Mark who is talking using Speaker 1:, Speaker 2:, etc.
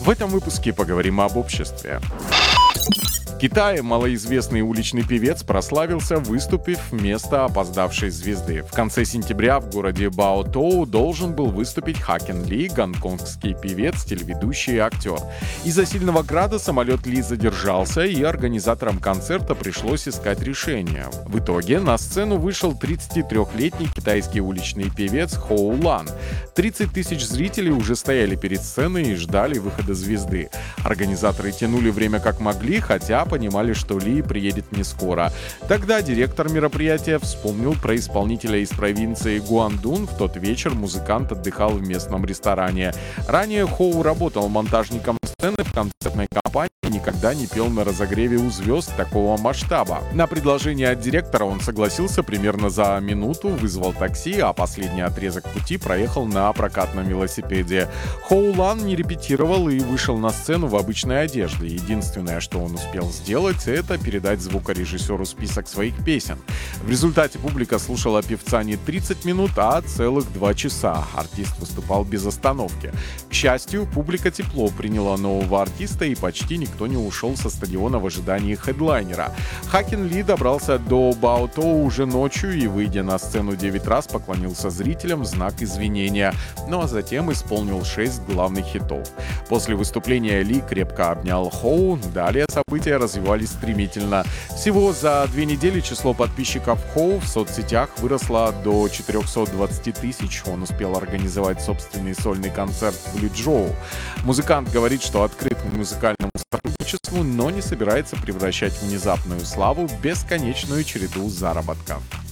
Speaker 1: В этом выпуске поговорим об обществе. В Китае малоизвестный уличный певец прославился, выступив вместо опоздавшей звезды. В конце сентября в городе Баотоу должен был выступить Ха Кен Ли, гонконгский певец, телеведущий и актер. Из-за сильного града самолет Ли задержался, и организаторам концерта пришлось искать решение. В итоге на сцену вышел 33-летний китайский уличный певец Хоу Лан. 30 тысяч зрителей уже стояли перед сценой и ждали выхода звезды. Организаторы тянули время как могли, хотя понимали, что Ли приедет не скоро. Тогда директор мероприятия вспомнил про исполнителя из провинции Гуандун. В тот вечер музыкант отдыхал в местном ресторане. Ранее Хоу работал монтажником сцены в концертной компании и никогда не пел на разогреве у звезд такого масштаба. На предложение от директора он согласился примерно за минуту, вызвал такси, а последний отрезок пути проехал на прокатном велосипеде. Хоу Лан не репетировал и вышел на сцену в обычной одежде. Единственное, что он успел сделать, это передать звукорежиссеру список своих песен. В результате публика слушала певца не 30 минут, а целых 2 часа. Артист выступал без остановки. К счастью, публика тепло приняла нового артиста, и почти никто не ушел со стадиона в ожидании хедлайнера. Ха Кен Ли добрался до Баотоу уже ночью и, выйдя на сцену 9 раз, поклонился зрителям в знак извинения, ну а затем исполнил 6 главных хитов. После выступления Ли крепко обнял Хоу. Далее события развивались стремительно. Всего за 2 недели число подписчиков Хоу в соцсетях выросло до 420 тысяч. Он успел организовать собственный сольный концерт в Лючжоу. Музыкант говорит, что открыт к музыкальному сотрудничеству, но не собирается превращать внезапную славу в бесконечную череду заработков.